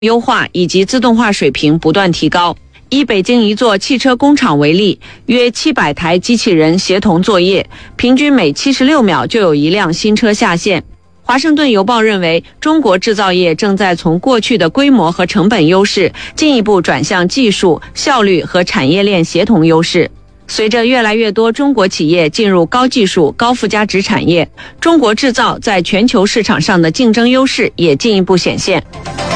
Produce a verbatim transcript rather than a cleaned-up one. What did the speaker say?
优化以及自动化水平不断提高。以北京一座汽车工厂为例，约七百台机器人协同作业，平均每七十六秒就有一辆新车下线。华盛顿邮报认为，中国制造业正在从过去的规模和成本优势，进一步转向技术、效率和产业链协同优势。随着越来越多中国企业进入高技术、高附加值产业，中国制造在全球市场上的竞争优势也进一步显现。